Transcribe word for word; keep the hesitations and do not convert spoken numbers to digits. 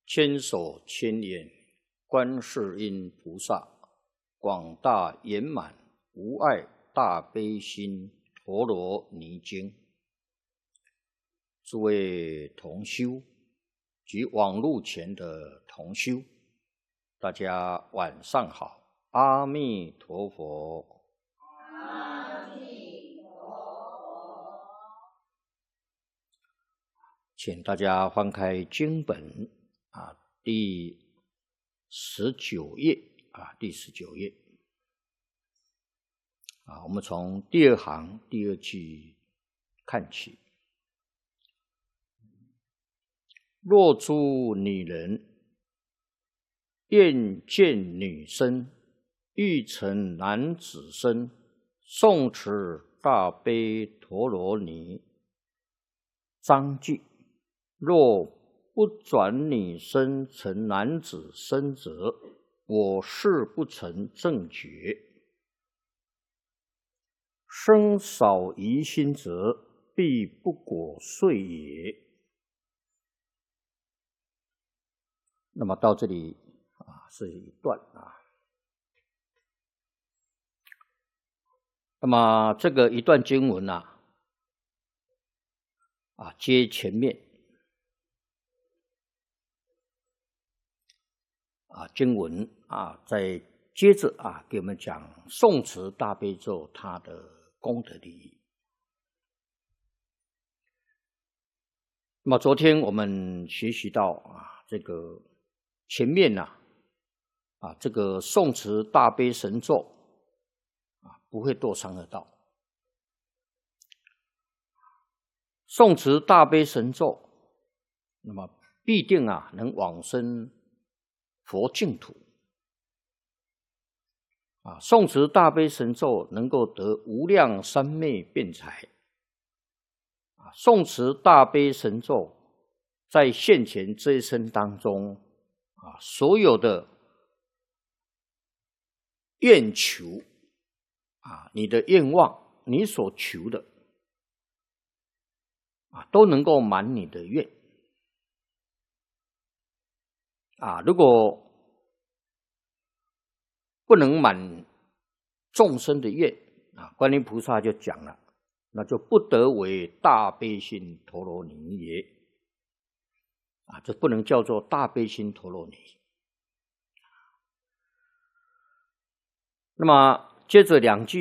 千手千眼观世音菩萨，广大圆满无碍大悲心陀罗尼经。诸位同修及网络前的同修，大家晚上好，阿弥陀佛。 阿弥陀佛。 请大家翻开经本啊，第十九页啊，第十九页啊，我们从第二行第二句看起。若诸女人愿见女身，欲成男子身，诵持大悲陀罗尼章句。若不转女身成男子身者，我誓不成正觉。生少疑心者，必不果遂也。那么到这里啊，是一段啊。那么这个一段经文啊，啊接前面啊经文啊，再接着啊给我们讲诵持大悲咒它的功德利益。那么昨天我们学习到啊，这个前面呢 啊, 啊，这个诵持大悲神咒啊，不会堕三恶道。诵持大悲神咒，那么必定啊能往生佛净土。啊，诵持大悲神咒能够得无量三昧辩才。啊，诵持大悲神咒，在现前这一生当中。啊，所有的愿求啊，你的愿望，你所求的啊，都能够满你的愿啊。如果不能满众生的愿啊，观音菩萨就讲了，那就不得为大悲心陀罗尼也。啊，这不能叫做大悲心陀罗尼。那么接着两句